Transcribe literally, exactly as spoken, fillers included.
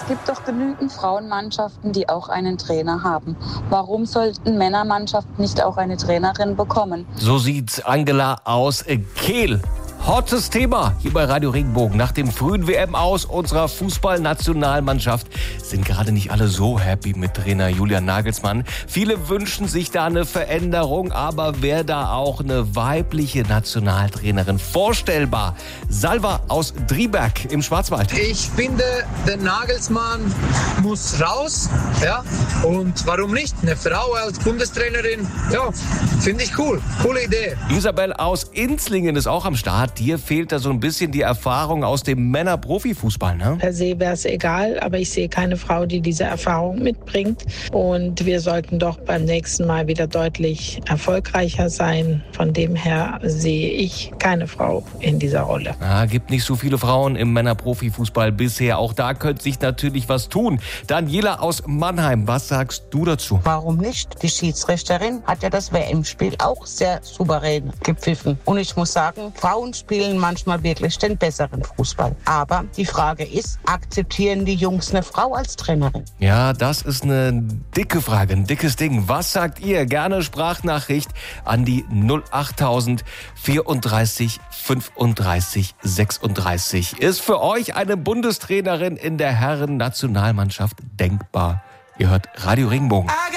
Es gibt doch genügend Frauenmannschaften, die auch einen Trainer haben. Warum sollten Männermannschaften nicht auch eine Trainerin bekommen? So sieht Angela aus Kehl. Hottes Thema hier bei Radio Regenbogen. Nach dem frühen W M-Aus unserer Fußballnationalmannschaft sind gerade nicht alle so happy mit Trainer Julian Nagelsmann. Viele wünschen sich da eine Veränderung, aber wäre da auch eine weibliche Nationaltrainerin vorstellbar? Salva aus Drieberg im Schwarzwald. Ich finde, der Nagelsmann muss raus, ja, und warum nicht? Eine Frau als Bundestrainerin, ja, finde ich cool, coole Idee. Isabel aus Inzlingen ist auch am Start. Dir fehlt da so ein bisschen die Erfahrung aus dem Männer-Profifußball, ne? Per se wäre es egal, aber ich sehe keine Frau, die diese Erfahrung mitbringt. Und wir sollten doch beim nächsten Mal wieder deutlich erfolgreicher sein. Von dem her sehe ich keine Frau in dieser Rolle. Ah, gibt nicht so viele Frauen im Männer-Profifußball bisher. Auch da könnte sich natürlich was tun. Daniela aus Mannheim, was sagst du dazu? Warum nicht? Die Schiedsrichterin hat ja das W M-Spiel auch sehr souverän gepfiffen. Und ich muss sagen, Frauen spielen manchmal wirklich den besseren Fußball. Aber die Frage ist, akzeptieren die Jungs eine Frau als Trainerin? Ja, das ist eine dicke Frage, ein dickes Ding. Was sagt ihr? Gerne Sprachnachricht an die null achttausend vierunddreißig fünfunddreißig sechsunddreißig. Ist für euch eine Bundestrainerin in der Herren-Nationalmannschaft denkbar? Ihr hört Radio Regenbogen.